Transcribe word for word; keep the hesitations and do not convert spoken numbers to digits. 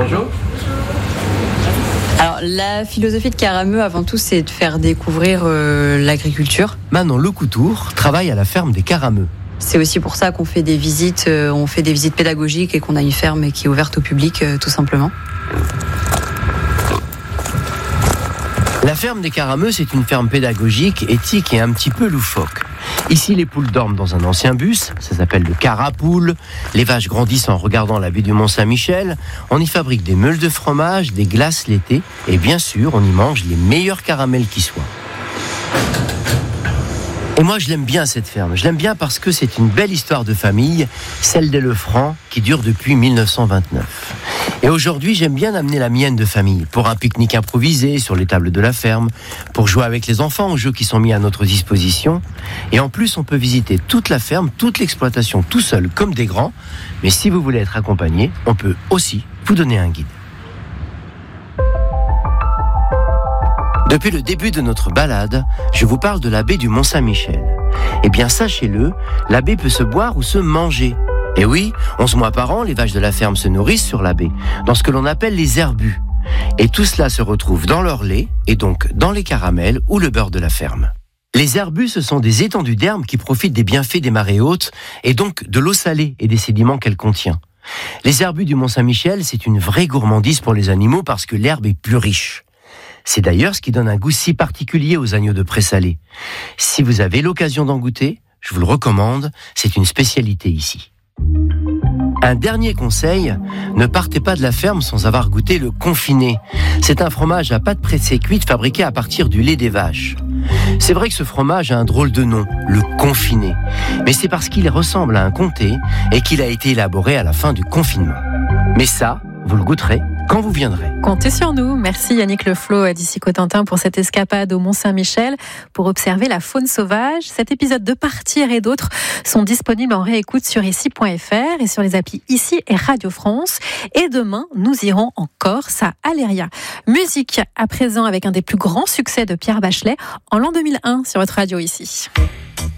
Jo ? Alors, la philosophie de Carameux, avant tout, c'est de faire découvrir euh, l'agriculture. Manon Lecoutour travaille à la ferme des Carameux. C'est aussi pour ça qu'on fait des visites, euh, on fait des visites pédagogiques et qu'on a une ferme qui est ouverte au public, euh, tout simplement. La ferme des Carameux, c'est une ferme pédagogique, éthique et un petit peu loufoque. Ici, les poules dorment dans un ancien bus, ça s'appelle le Carapoule. Les vaches grandissent en regardant la baie du Mont-Saint-Michel. On y fabrique des meules de fromage, des glaces l'été. Et bien sûr, on y mange les meilleurs caramels qui soient. Et moi, je l'aime bien, cette ferme. Je l'aime bien parce que c'est une belle histoire de famille, celle des Lefranc, qui dure depuis mille neuf cent vingt-neuf. Et aujourd'hui, j'aime bien amener la mienne de famille pour un pique-nique improvisé sur les tables de la ferme, pour jouer avec les enfants aux jeux qui sont mis à notre disposition. Et en plus, on peut visiter toute la ferme, toute l'exploitation, tout seul, comme des grands. Mais si vous voulez être accompagné, on peut aussi vous donner un guide. Depuis le début de notre balade, je vous parle de la baie du Mont-Saint-Michel. Eh bien, sachez-le, la baie peut se boire ou se manger. Et oui, onze mois par an, les vaches de la ferme se nourrissent sur la baie, dans ce que l'on appelle les herbus. Et tout cela se retrouve dans leur lait, et donc dans les caramels ou le beurre de la ferme. Les herbus, ce sont des étendues d'herbes qui profitent des bienfaits des marées hautes, et donc de l'eau salée et des sédiments qu'elle contient. Les herbus du Mont-Saint-Michel, c'est une vraie gourmandise pour les animaux parce que l'herbe est plus riche. C'est d'ailleurs ce qui donne un goût si particulier aux agneaux de présalé. Si vous avez l'occasion d'en goûter, je vous le recommande, c'est une spécialité ici. Un dernier conseil, ne partez pas de la ferme sans avoir goûté le confiné. C'est un fromage à pâte pressée cuite fabriqué à partir du lait des vaches. C'est vrai que ce fromage a un drôle de nom, le confiné. Mais c'est parce qu'il ressemble à un comté et qu'il a été élaboré à la fin du confinement. Mais ça, vous le goûterez quand vous viendrez. Comptez sur nous. Merci Yannick Leflot d'ici Cotentin pour cette escapade au Mont-Saint-Michel pour observer la faune sauvage. Cet épisode de Partir et d'autres sont disponibles en réécoute sur ici point f r et sur les applis Ici et Radio France. Et demain, nous irons en Corse à Aléria. Musique à présent avec un des plus grands succès de Pierre Bachelet en l'an deux mille un sur votre radio ici.